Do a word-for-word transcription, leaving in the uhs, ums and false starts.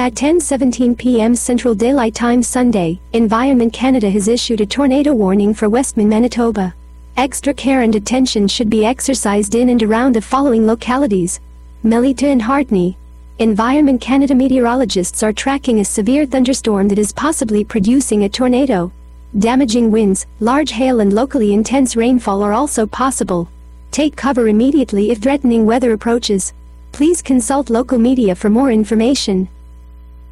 At ten seventeen p m Central Daylight Time Sunday, Environment Canada has issued a tornado warning for Westman, Manitoba. Extra care and attention should be exercised in and around the following localities: Melita and Hartney. Environment Canada meteorologists are tracking a severe thunderstorm that is possibly producing a tornado. Damaging winds, large hail and locally intense rainfall are also possible. Take cover immediately if threatening weather approaches. Please consult local media for more information.